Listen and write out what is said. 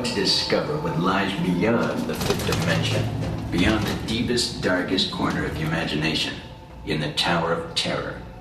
to discover what lies beyond the fifth dimension, beyond the deepest, darkest corner of the imagination, in the Tower of Terror.